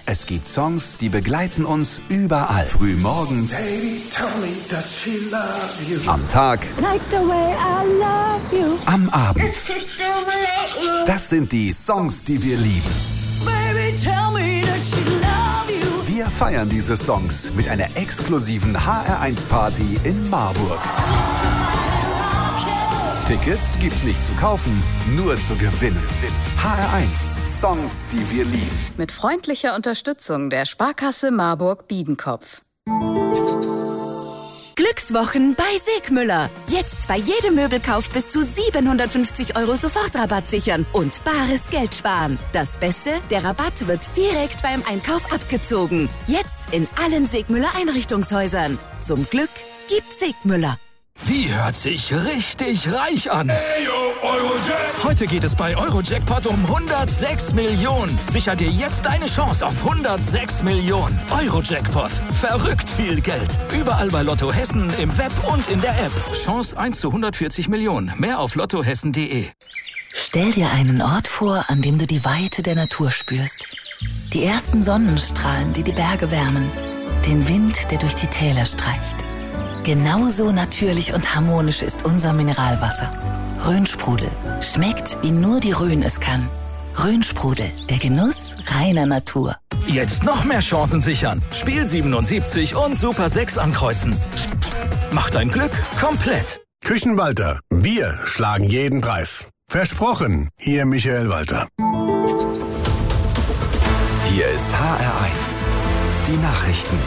Es gibt Songs, die begleiten uns überall. Frühmorgens, Baby, tell me, does she love you? am Tag, Like the way I love you. am Abend. Das sind die Songs, die wir lieben. Baby, tell me, does she love you? Wir feiern diese Songs mit einer exklusiven HR1-Party in Marburg. Tickets gibt's nicht zu kaufen, nur zu gewinnen. HR1 Songs, die wir lieben. Mit freundlicher Unterstützung der Sparkasse Marburg-Biedenkopf. Glückswochen bei Segmüller. Jetzt bei jedem Möbelkauf bis zu 750 € Sofortrabatt sichern und bares Geld sparen. Das Beste, der Rabatt wird direkt beim Einkauf abgezogen. Jetzt in allen Segmüller Einrichtungshäusern. Zum Glück gibt's Segmüller. Wie hört sich richtig reich an? Hey, yo, Eurojackpot! Heute geht es bei Eurojackpot um 106 Millionen. Sicher dir jetzt deine Chance auf 106 Millionen. Eurojackpot. Verrückt viel Geld. Überall bei Lotto Hessen, im Web und in der App. Chance 1 zu 140 Millionen. Mehr auf lottohessen.de. Stell dir einen Ort vor, an dem du die Weite der Natur spürst. Die ersten Sonnenstrahlen, die die Berge wärmen. Den Wind, der durch die Täler streicht. Genauso natürlich und harmonisch ist unser Mineralwasser. Rhönsprudel. Schmeckt, wie nur die Rhön es kann. Rhönsprudel, der Genuss reiner Natur. Jetzt noch mehr Chancen sichern. Spiel 77 und Super 6 ankreuzen. Mach dein Glück komplett. Küchenwalter. Wir schlagen jeden Preis. Versprochen, Ihr Michael Walter. Hier ist HR1. Die Nachrichten.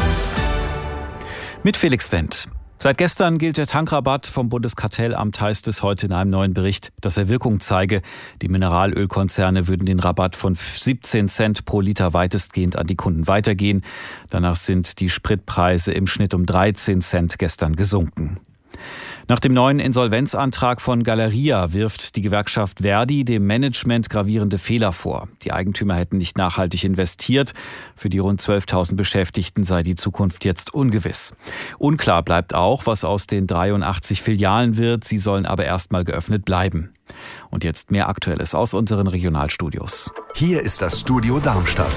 Mit Felix Wendt. Seit gestern gilt der Tankrabatt. Vom Bundeskartellamt heißt es heute in einem neuen Bericht, dass er Wirkung zeige. Die Mineralölkonzerne würden den Rabatt von 17 Cent pro Liter weitestgehend an die Kunden weitergehen. Danach sind die Spritpreise im Schnitt um 13 Cent gestern gesunken. Nach dem neuen Insolvenzantrag von Galeria wirft die Gewerkschaft Verdi dem Management gravierende Fehler vor. Die Eigentümer hätten nicht nachhaltig investiert. Für die rund 12.000 Beschäftigten sei die Zukunft jetzt ungewiss. Unklar bleibt auch, was aus den 83 Filialen wird. Sie sollen aber erstmal geöffnet bleiben. Und jetzt mehr Aktuelles aus unseren Regionalstudios. Hier ist das Studio Darmstadt.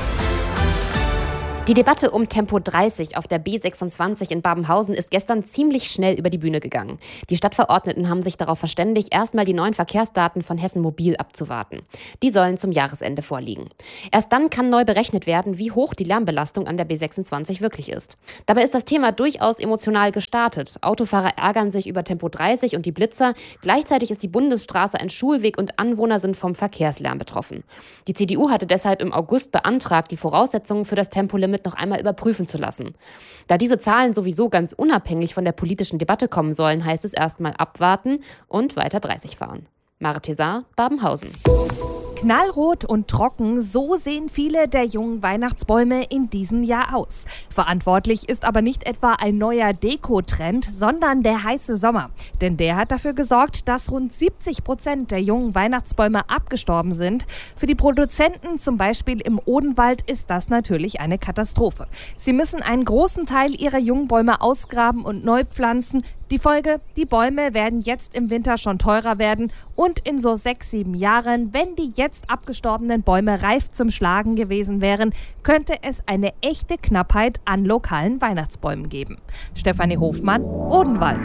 Die Debatte um Tempo 30 auf der B26 in Babenhausen ist gestern ziemlich schnell über die Bühne gegangen. Die Stadtverordneten haben sich darauf verständigt, erstmal die neuen Verkehrsdaten von Hessen Mobil abzuwarten. Die sollen zum Jahresende vorliegen. Erst dann kann neu berechnet werden, wie hoch die Lärmbelastung an der B26 wirklich ist. Dabei ist das Thema durchaus emotional gestartet. Autofahrer ärgern sich über Tempo 30 und die Blitzer. Gleichzeitig ist die Bundesstraße ein Schulweg und Anwohner sind vom Verkehrslärm betroffen. Die CDU hatte deshalb im August beantragt, die Voraussetzungen für das Tempolimit noch einmal überprüfen zu lassen. Da diese Zahlen sowieso ganz unabhängig von der politischen Debatte kommen sollen, heißt es erstmal abwarten und weiter 30 fahren. Mare Tésar, Babenhausen. Knallrot und trocken, so sehen viele der jungen Weihnachtsbäume in diesem Jahr aus. Verantwortlich ist aber nicht etwa ein neuer Deko-Trend, sondern der heiße Sommer. Denn der hat dafür gesorgt, dass rund 70% der jungen Weihnachtsbäume abgestorben sind. Für die Produzenten, zum Beispiel im Odenwald, ist das natürlich eine Katastrophe. Sie müssen einen großen Teil ihrer jungen Bäume ausgraben und neu pflanzen. Die Folge, die Bäume werden jetzt im Winter schon teurer werden und in so 6-7 Jahren, wenn die jetzt abgestorbenen Bäume reif zum Schlagen gewesen wären, könnte es eine echte Knappheit an lokalen Weihnachtsbäumen geben. Stefanie Hofmann, Odenwald.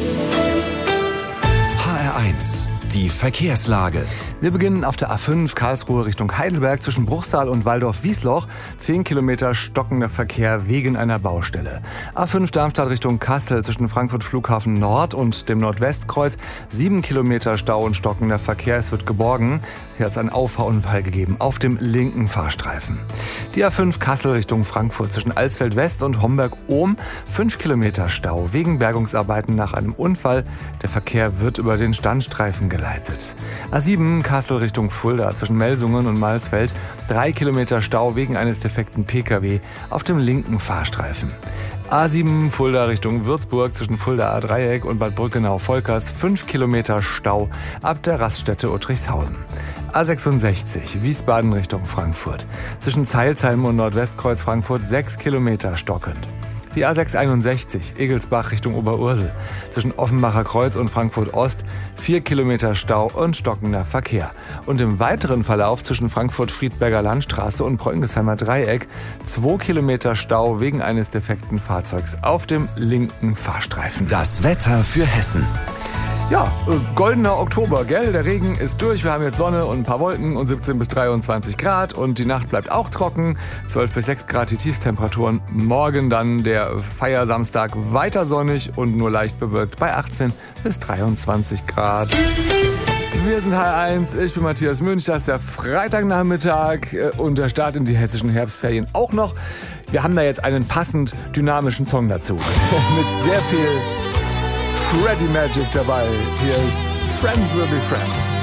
HR1. Die Verkehrslage. Wir beginnen auf der A5 Karlsruhe Richtung Heidelberg zwischen Bruchsal und Waldorf-Wiesloch. 10 Kilometer stockender Verkehr wegen einer Baustelle. A5 Darmstadt Richtung Kassel zwischen Frankfurt Flughafen Nord und dem Nordwestkreuz. 7 Kilometer Stau und stockender Verkehr. Es wird geborgen. Hier hat es einen Auffahrunfall gegeben auf dem linken Fahrstreifen. Die A5 Kassel Richtung Frankfurt zwischen Alsfeld West und Homberg-Ohm. 5 Kilometer Stau wegen Bergungsarbeiten nach einem Unfall. Der Verkehr wird über den Standstreifen geleitet. A7 Kassel Richtung Fulda zwischen Melsungen und Malsfeld. 3 Kilometer Stau wegen eines defekten Pkw auf dem linken Fahrstreifen. A7 Fulda Richtung Würzburg zwischen Fuldaer Dreieck und Bad Brückenau-Volkers 5 Kilometer Stau ab der Raststätte Uttrichshausen. A66 Wiesbaden Richtung Frankfurt zwischen Zeilsheim und Nordwestkreuz Frankfurt 6 Kilometer stockend. Die A661 Egelsbach Richtung Oberursel. Zwischen Offenbacher Kreuz und Frankfurt Ost 4 Kilometer Stau und stockender Verkehr. Und im weiteren Verlauf zwischen Frankfurt-Friedberger Landstraße und Preungesheimer Dreieck 2 Kilometer Stau wegen eines defekten Fahrzeugs auf dem linken Fahrstreifen. Das Wetter für Hessen. Ja, goldener Oktober, gell? Der Regen ist durch, wir haben jetzt Sonne und ein paar Wolken und 17 bis 23 Grad und die Nacht bleibt auch trocken, 12 bis 6 Grad die Tiefstemperaturen. Morgen dann der Feiersamstag weiter sonnig und nur leicht bewölkt bei 18 bis 23 Grad. Wir sind H1, ich bin Matthias Münch, das ist der Freitagnachmittag und der Start in die hessischen Herbstferien auch noch. Wir haben da jetzt einen passend dynamischen Song dazu, mit sehr viel Freddie Magic dabei. Hier ist Friends Will Be Friends.